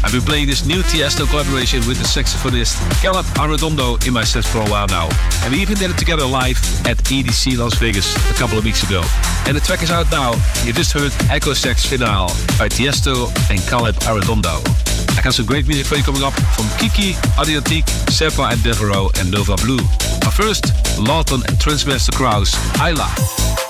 I've been playing this new Tiesto collaboration with the saxophonist Caleb Arredondo in my sets for a while now. And we even did it together live at EDC Las Vegas a couple of weeks ago. And the track is out now. You just heard Echo Sax Finale by Tiesto and Caleb Arredondo. I got some great music for you coming up from Kiki, Adriatique, Sepa and Devereaux and Nova Blue. But first, Lawton and Transmaster Krause, Isla.